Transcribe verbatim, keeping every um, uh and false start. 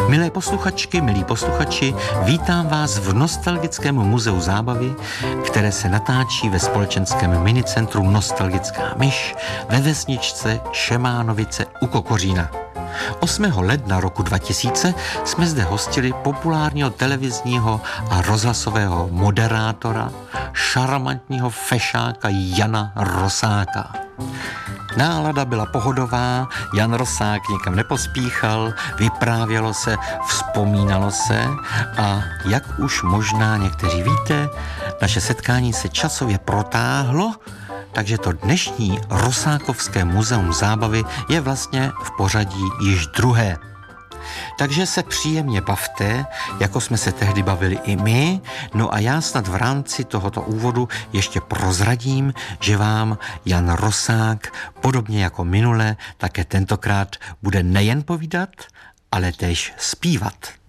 Milé posluchačky, milí posluchači, vítám vás v Nostalgickém muzeu zábavy, které se natáčí ve společenském minicentru Nostalgická myš ve vesničce Šemánovice u Kokořína. osmého ledna roku dva tisíce jsme zde hostili populárního televizního a rozhlasového moderátora, šarmantního fešáka Jana Rosáka. Nálada byla pohodová, Jan Rosák nikam nepospíchal, vyprávělo se, vzpomínalo se a jak už možná někteří víte, naše setkání se časově protáhlo, takže to dnešní Rosákovské muzeum zábavy je vlastně v pořadí již druhé. Takže se příjemně bavte, jako jsme se tehdy bavili i my, no a já snad v rámci tohoto úvodu ještě prozradím, že vám Jan Rosák, podobně jako minule, také tentokrát bude nejen povídat, ale též zpívat.